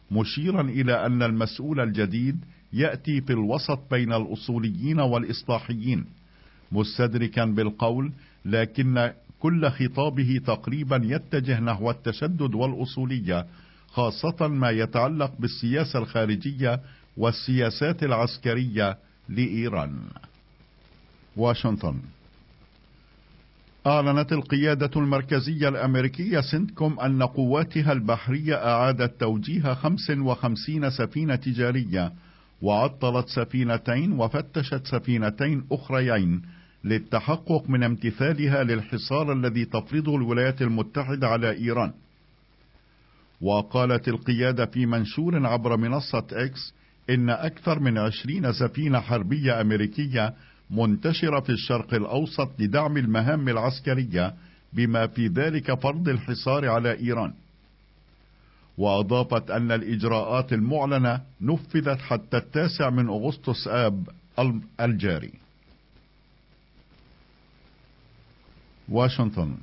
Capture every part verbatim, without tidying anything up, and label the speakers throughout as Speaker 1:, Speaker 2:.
Speaker 1: مشيرا إلى أن المسؤول الجديد يأتي في الوسط بين الأصوليين والإصلاحيين، مستدركا بالقول: لكن كل خطابه تقريبا يتجه نحو التشدد والأصولية، خاصة ما يتعلق بالسياسة الخارجية والسياسات العسكرية لإيران. واشنطن. أعلنت القيادة المركزية الأمريكية سنتكوم أن قواتها البحرية أعادت توجيه خمس وخمسين سفينة تجارية، وعطلت سفينتين وفتشت سفينتين أخريين للتحقق من امتثالها للحصار الذي تفرضه الولايات المتحدة على إيران. وقالت القيادة في منشور عبر منصة إكس إن أكثر من عشرين سفينة حربية أمريكية منتشرة في الشرق الأوسط لدعم المهام العسكرية، بما في ذلك فرض الحصار على إيران. وأضافت أن الإجراءات المعلنة نفذت حتى التاسع من أغسطس آب الجاري. واشنطن.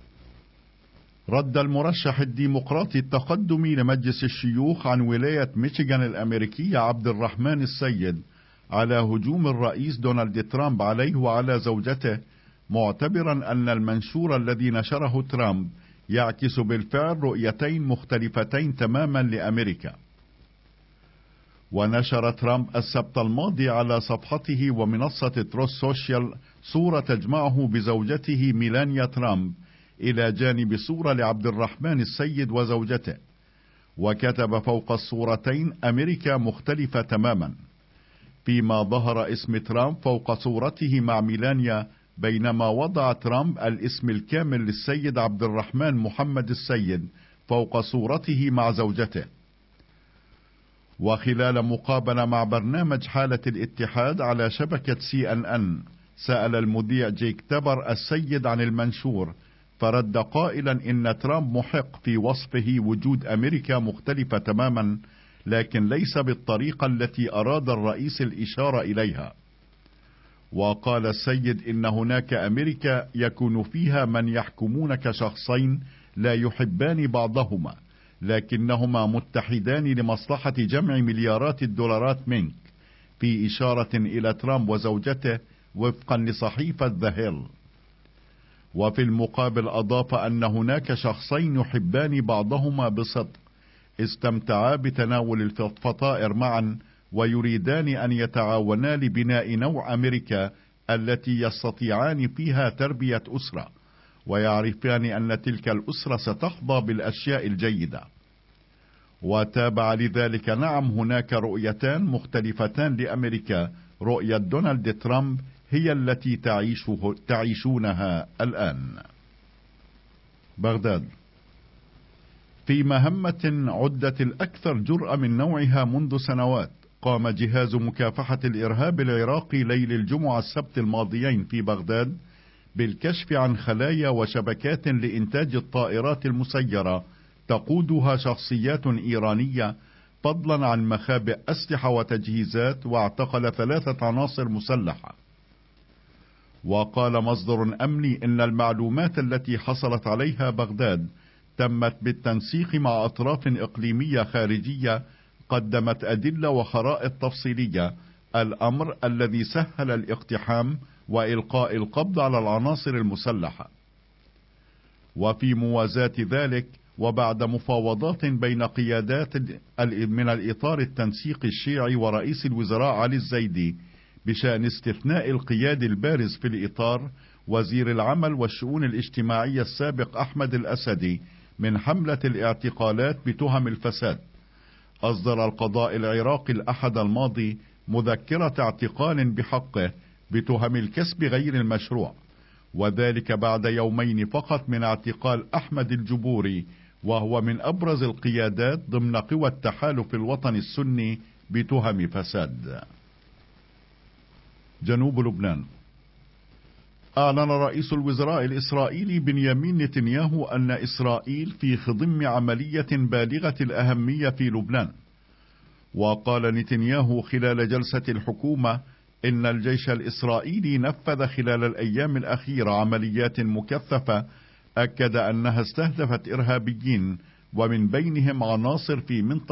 Speaker 1: رد المرشح الديمقراطي التقدمي لمجلس الشيوخ عن ولاية ميشيغان الأمريكية عبد الرحمن السيد على هجوم الرئيس دونالد ترامب عليه وعلى زوجته، معتبرا أن المنشور الذي نشره ترامب يعكس بالفعل رؤيتين مختلفتين تماما لأمريكا. ونشر ترامب السبت الماضي على صفحته ومنصة تروث سوشيال صورة تجمعه بزوجته ميلانيا ترامب إلى جانب صورة لعبد الرحمن السيد وزوجته، وكتب فوق الصورتين: أمريكا مختلفة تماما، فيما ظهر اسم ترامب فوق صورته مع ميلانيا، بينما وضع ترامب الاسم الكامل للسيد عبد الرحمن محمد السيد فوق صورته مع زوجته. وخلال مقابلة مع برنامج حالة الاتحاد على شبكة سي ان ان، سأل المذيع جيك تبر السيد عن المنشور، فرد قائلا إن ترامب محق في وصفه وجود أمريكا مختلفة تماما، لكن ليس بالطريقة التي أراد الرئيس الإشارة إليها. وقال السيد إن هناك أمريكا يكون فيها من يحكمون كشخصين لا يحبان بعضهما، لكنهما متحدان لمصلحة جمع مليارات الدولارات منك، في إشارة إلى ترامب وزوجته وفقا لصحيفة ذا هيل. وفي المقابل أضاف أن هناك شخصين يحبان بعضهما بصدق، استمتعا بتناول الفطائر معا، ويريدان أن يتعاونا لبناء نوع أمريكا التي يستطيعان فيها تربية أسرة، ويعرفان أن تلك الأسرة ستحظى بالأشياء الجيدة. وتابع لذلك: نعم، هناك رؤيتان مختلفتان لأمريكا، رؤية دونالد ترامب هي التي تعيشه تعيشونها الآن. بغداد. في مهمة عدت الأكثر جرأة من نوعها منذ سنوات، قام جهاز مكافحة الإرهاب العراقي ليل الجمعة السبت الماضيين في بغداد بالكشف عن خلايا وشبكات لإنتاج الطائرات المسيرة تقودها شخصيات إيرانية، فضلا عن مخابئ أسلحة وتجهيزات، واعتقل ثلاثة عناصر مسلحة. وقال مصدر أمني إن المعلومات التي حصلت عليها بغداد تمت بالتنسيق مع أطراف إقليمية خارجية قدمت أدلة وخرائط تفصيلية، الأمر الذي سهل الاقتحام وإلقاء القبض على العناصر المسلحة. وفي موازاة ذلك، وبعد مفاوضات بين قيادات من الإطار التنسيقي الشيعي ورئيس الوزراء علي الزيدي بشأن استثناء القياد البارز في الإطار، وزير العمل والشؤون الاجتماعية السابق أحمد الأسدي، من حملة الاعتقالات بتهم الفساد، أصدر القضاء العراقي الأحد الماضي مذكرة اعتقال بحقه بتهم الكسب غير المشروع، وذلك بعد يومين فقط من اعتقال أحمد الجبوري، وهو من أبرز القيادات ضمن قوى التحالف الوطني السني بتهم فساد. جنوب لبنان. أعلن رئيس الوزراء الإسرائيلي بنيامين نتنياهو أن إسرائيل في خضم عملية بالغة الأهمية في لبنان. وقال نتنياهو خلال جلسة الحكومة إن الجيش الإسرائيلي نفذ خلال الأيام الأخيرة عمليات مكثفة أكد أنها استهدفت إرهابيين، ومن بينهم عناصر في منطقة